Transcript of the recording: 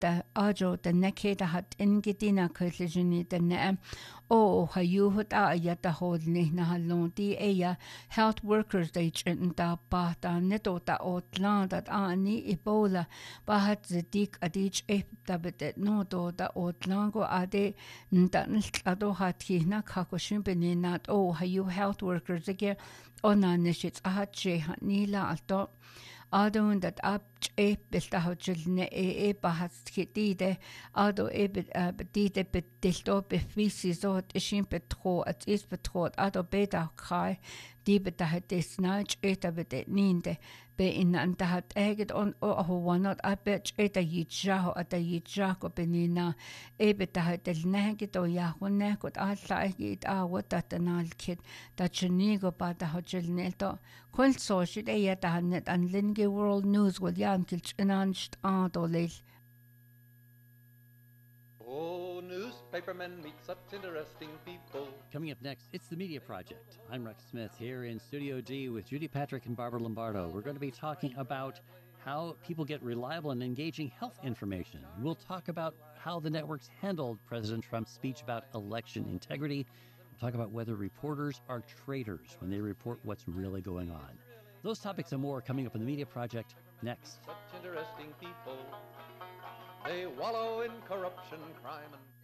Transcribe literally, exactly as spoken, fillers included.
the ajo the neke the hat ingedina kujini the ne o hayuhut a yata hodni na halon di eya health workers they chin da ba da neto da otlan that ani ebola ba hat zedik adich e da bet no do da otlan go ade ndan ado hat hi na kakoshin beninat o hayu health workers again ona nishit ahat che nila alto adon that up e belta hojilne e e bahas kitide ado e betide betilto befisi so ishin betro at is betro ado beta kai die beta het is nage eta bet ninde be in an da hat eget on o wanot abet eta yitja at yitja ko benina e beta het el neget o ya honne ko alla git a watat anal kit da chnigo ba da hojilne to kol so shit e ya da net an linge world news will yan kilch ananst adolil. Oh, newspapermen meet such interesting people. Coming up next, it's the Media Project. I'm Rex Smith here in Studio D with Judy Patrick and Barbara Lombardo. We're going to be talking about how people get reliable and engaging health information. We'll talk about how the networks handled President Trump's speech about election integrity. We'll talk about whether reporters are traitors when they report what's really going on. Those topics and more coming up in the Media Project next. Such interesting people. They wallow in corruption, crime, and